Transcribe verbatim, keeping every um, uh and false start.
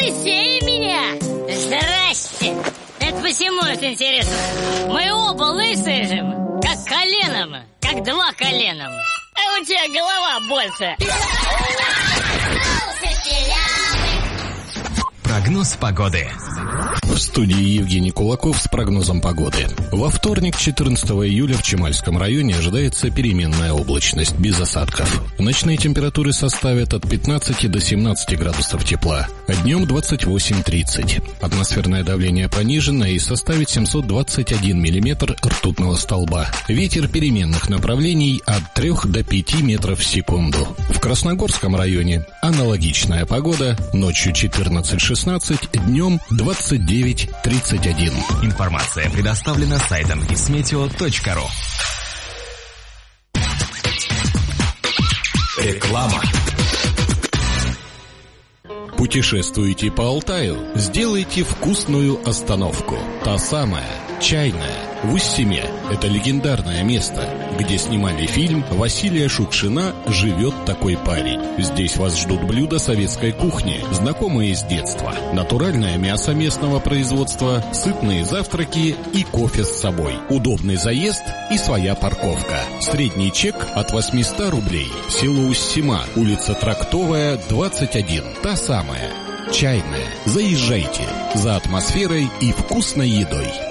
Моисей меня? Здрасте. Это почему, это интересно? Мы оба лысые же, как коленом, как два колена. А у тебя голова больше. Прогноз погоды. В студии Евгений Кулаков с прогнозом погоды. Во вторник, четырнадцатого июля, в Чемальском районе ожидается переменная облачность без осадков. Ночные температуры составят от пятнадцати до семнадцати градусов тепла, а днем двадцать восемь - тридцать. Атмосферное давление понижено и составит семьсот двадцать один миллиметр ртутного столба. Ветер переменных направлений от трёх до пяти метров в секунду. В Красногорском районе аналогичная погода. Ночью четырнадцать - шестнадцать, днем двадцать девять - тридцать один. Информация предоставлена сайтом гисметео точка ру. Реклама. Путешествуете по Алтаю? Сделайте вкусную остановку. Та самая, чайная, в Усть-Семе. Это легендарное место, где снимали фильм Василия Шукшина «Живет такой парень». Здесь вас ждут блюда советской кухни, знакомые с детства. Натуральное мясо местного производства, сытные завтраки и кофе с собой. Удобный заезд и своя парковка. Средний чек от восьмисот рублей. Село Усть-Сема, улица Трактовая, двадцать один. Та самая, чайная. Заезжайте за атмосферой и вкусной едой.